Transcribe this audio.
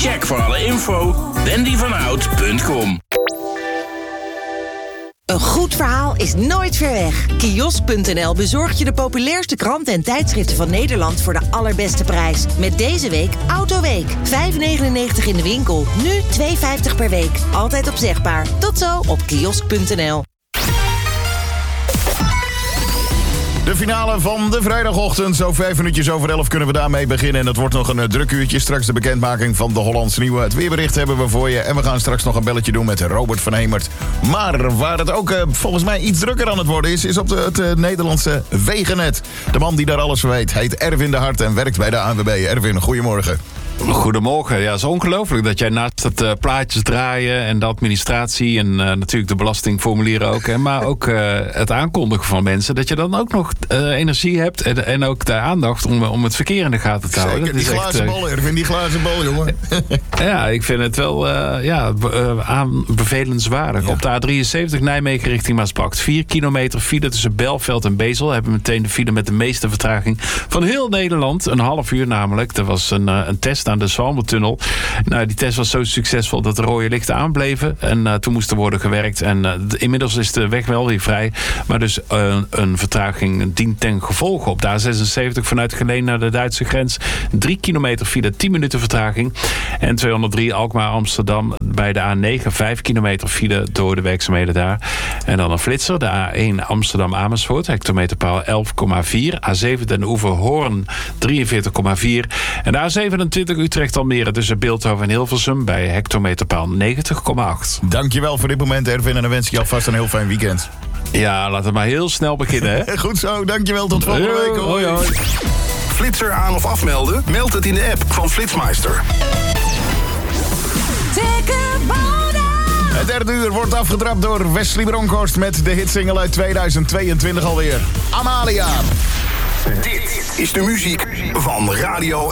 Check voor alle info wendyvanhout.com. Een goed verhaal is nooit ver weg. Kiosk.nl bezorgt je de populairste kranten en tijdschriften van Nederland voor de allerbeste prijs. Met deze week Autoweek. €5,99 in de winkel. Nu €2,50 per week. Altijd opzegbaar. Tot zo op kiosk.nl. De finale van de vrijdagochtend. Zo 5 minuutjes over 11 kunnen we daarmee beginnen. En dat wordt nog een druk uurtje. Straks de bekendmaking van de Hollandse Nieuwe. Het weerbericht hebben we voor je. En we gaan straks nog een belletje doen met Robert van Hemert. Maar waar het ook volgens mij iets drukker aan het worden is op het Nederlandse wegennet. De man die daar alles van weet heet Erwin de Hart en werkt bij de ANWB. Erwin, goedemorgen. Goedemorgen. Ja, het is ongelooflijk dat jij naast het plaatjes draaien en de administratie en natuurlijk de belastingformulieren ook, hè, maar ook het aankondigen van mensen, dat je dan ook nog energie hebt en ook de aandacht om het verkeer in de gaten te houden. Zeker, die glazen bal, Erwin, die glazen bal, jongen. Ja, ik vind het wel aanbevelenswaardig. Ja. Op de A73 Nijmegen richting Maasbracht. 4 kilometer file tussen Belveld en Bezel. Hebben we meteen de file met de meeste vertraging van heel Nederland. Een half uur namelijk. Er was een test aan de Zwalmentunnel. Nou, die test was zo succesvol dat de rode lichten aanbleven. En toen moest er worden gewerkt. En inmiddels is de weg wel weer vrij. Maar dus een vertraging dient ten gevolge. Op de A76 vanuit Geleen naar de Duitse grens. 3 kilometer file, 10 minuten vertraging. En 203 Alkmaar-Amsterdam bij de A9. 5 kilometer file door de werkzaamheden daar. En dan een flitser. De A1 Amsterdam-Amersfoort. Hectometerpaal 11,4. A7 Den Oever-Hoorn 43,4. En de A27 Utrecht-Almere tussen Bilthoven en Hilversum bij hectometerpaal 90,8. Dankjewel voor dit moment, Erwin. En dan wens ik je alvast een heel fijn weekend. Ja, laten we maar heel snel beginnen, hè? Goed zo, dankjewel. Tot volgende week. Hoi, hoi. Flitser aan of afmelden? Meld het in de app van Flitsmeister. Het derde uur wordt afgetrapt door Wesley Bronkhorst met de hitsingle uit 2022 alweer. Amalia. Dit is de muziek van Radio